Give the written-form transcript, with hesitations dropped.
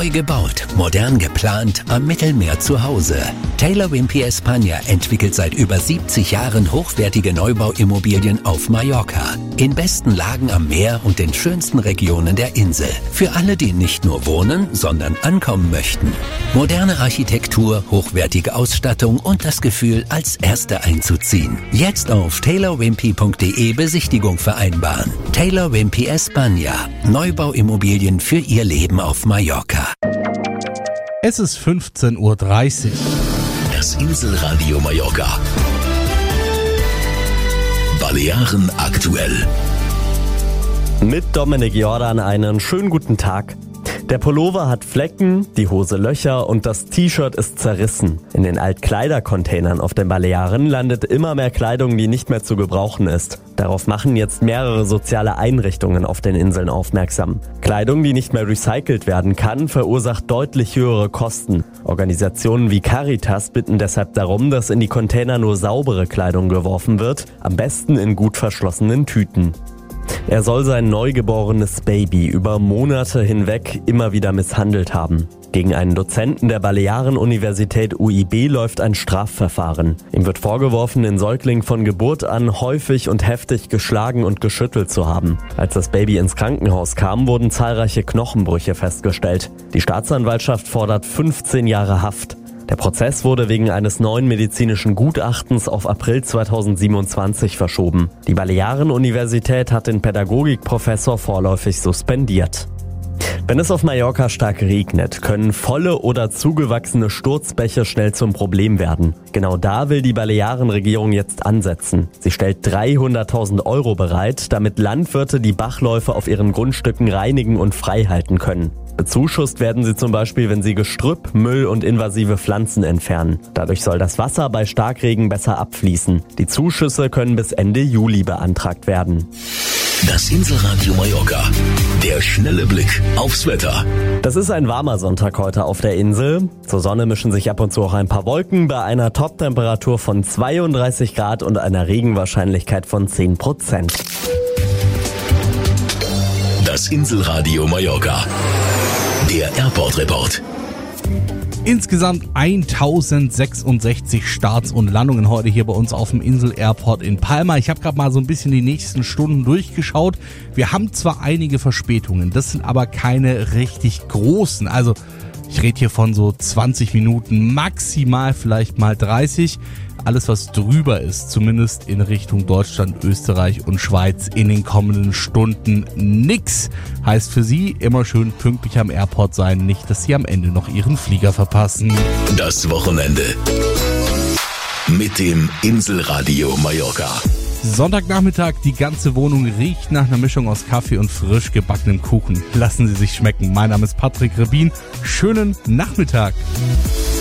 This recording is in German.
Neu gebaut, modern geplant, am Mittelmeer zu Hause. Taylor Wimpey España entwickelt seit über 70 Jahren hochwertige Neubauimmobilien auf Mallorca. In besten Lagen am Meer und den schönsten Regionen der Insel. Für alle, die nicht nur wohnen, sondern ankommen möchten. Moderne Architektur, hochwertige Ausstattung und das Gefühl, als Erste einzuziehen. Jetzt auf taylorwimpey.de Besichtigung vereinbaren. Taylor Wimpey España. Neubauimmobilien für Ihr Leben auf Mallorca. Es ist 15:30 Uhr. Das Inselradio Mallorca. Balearen aktuell. Mit Dominik Jordan einen schönen guten Tag. Der Pullover hat Flecken, die Hose Löcher und das T-Shirt ist zerrissen. In den Altkleidercontainern auf den Balearen landet immer mehr Kleidung, die nicht mehr zu gebrauchen ist. Darauf machen jetzt mehrere soziale Einrichtungen auf den Inseln aufmerksam. Kleidung, die nicht mehr recycelt werden kann, verursacht deutlich höhere Kosten. Organisationen wie Caritas bitten deshalb darum, dass in die Container nur saubere Kleidung geworfen wird, am besten in gut verschlossenen Tüten. Er soll sein neugeborenes Baby über Monate hinweg immer wieder misshandelt haben. Gegen einen Dozenten der Balearen-Universität UIB läuft ein Strafverfahren. Ihm wird vorgeworfen, den Säugling von Geburt an häufig und heftig geschlagen und geschüttelt zu haben. Als das Baby ins Krankenhaus kam, wurden zahlreiche Knochenbrüche festgestellt. Die Staatsanwaltschaft fordert 15 Jahre Haft. Der Prozess wurde wegen eines neuen medizinischen Gutachtens auf April 2027 verschoben. Die Balearen-Universität hat den Pädagogikprofessor vorläufig suspendiert. Wenn es auf Mallorca stark regnet, können volle oder zugewachsene Sturzbäche schnell zum Problem werden. Genau da will die Balearen-Regierung jetzt ansetzen. Sie stellt 300.000 Euro bereit, damit Landwirte die Bachläufe auf ihren Grundstücken reinigen und frei halten können. Bezuschusst werden sie zum Beispiel, wenn sie Gestrüpp, Müll und invasive Pflanzen entfernen. Dadurch soll das Wasser bei Starkregen besser abfließen. Die Zuschüsse können bis Ende Juli beantragt werden. Das Inselradio Mallorca. Der schnelle Blick aufs Wetter. Das ist ein warmer Sonntag heute auf der Insel. Zur Sonne mischen sich ab und zu auch ein paar Wolken bei einer Toptemperatur von 32 Grad und einer Regenwahrscheinlichkeit von 10%. Das Inselradio Mallorca. Der Airport Report. Insgesamt 1066 Starts und Landungen heute hier bei uns auf dem Insel-Airport in Palma. Ich habe gerade mal so ein bisschen die nächsten Stunden durchgeschaut. Wir haben zwar einige Verspätungen, das sind aber keine richtig großen. Also ich rede hier von so 20 Minuten, maximal vielleicht mal 30. Alles, was drüber ist, zumindest in Richtung Deutschland, Österreich und Schweiz in den kommenden Stunden nix. Heißt für Sie immer schön pünktlich am Airport sein, nicht, dass Sie am Ende noch Ihren Flieger verpassen. Das Wochenende mit dem Inselradio Mallorca. Sonntagnachmittag, die ganze Wohnung riecht nach einer Mischung aus Kaffee und frisch gebackenem Kuchen. Lassen Sie sich schmecken. Mein Name ist Patrick Rebin. Schönen Nachmittag.